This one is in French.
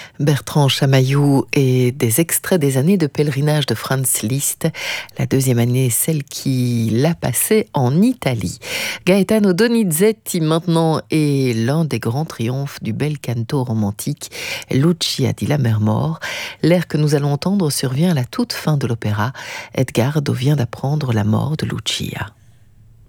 Bertrand Chamaillou et des extraits des années de pèlerinage de Franz Liszt, la deuxième année, celle qui l'a passée en Italie. Gaetano Donizetti maintenant est l'un des grands triomphes du bel canto romantique Lucia di Lammermoor. L'air que nous allons entendre survient à la toute fin de l'opéra. Edgardo vient d'apprendre la mort de Lucia.